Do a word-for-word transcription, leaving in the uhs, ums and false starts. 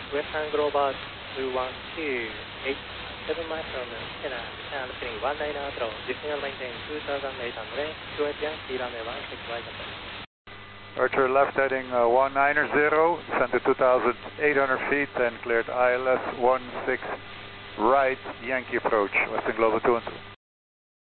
Western Global two one two, eight seven miles from Chennai, and spinning one nine out row, descending maintain two thousand eight hundred, Kuwait Yankee runway one six right contact. Archer left heading uh, one nine zero, sent to two thousand eight hundred feet and cleared I L S one six right, Yankee approach, Western Global two one two.